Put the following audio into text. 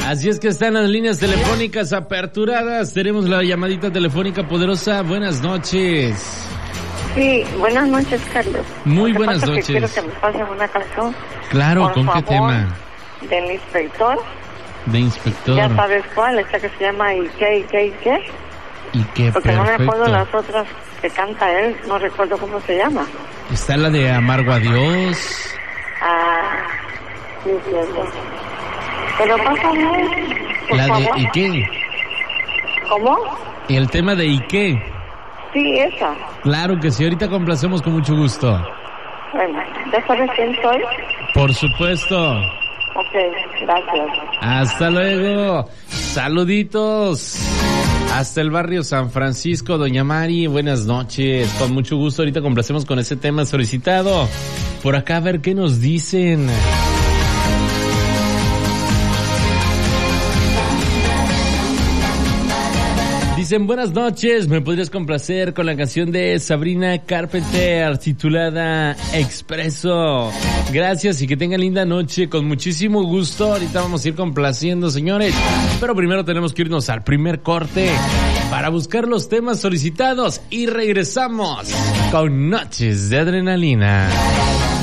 Así es que están las líneas telefónicas aperturadas. Tenemos la llamadita telefónica poderosa. Buenas noches. Sí, buenas noches, Carlos. Muy buenas noches. Quiero que me pasen una canción. Claro, ¿con favor, qué tema? Del inspector. De inspector. Ya sabes cuál, esta que se llama ¿Y qué? ¿Y qué? Porque no me Perfecto. acuerdo las otras que canta él, no recuerdo cómo se llama. Está la de Amargo a Dios. Ah, sí, cierto. Pero pásame, por La favor. de ¿Y qué? ¿Cómo? El tema de ¿Y qué? Sí, esa. Claro que sí, ahorita complacemos con mucho gusto. Bueno, ¿ya sabes quién soy? Por supuesto. Ok, gracias. Hasta luego. Saluditos. Hasta el barrio San Francisco, doña Mari, buenas noches. Con mucho gusto, ahorita complacemos con ese tema solicitado. Por acá a ver qué nos dicen. Dicen, buenas noches, ¿me podrías complacer con la canción de Sabrina Carpenter titulada Expreso? Gracias y que tengan linda noche, con muchísimo gusto. Ahorita vamos a ir complaciendo, señores. Pero primero tenemos que irnos al primer corte para buscar los temas solicitados y regresamos con Noches de Adrenalina.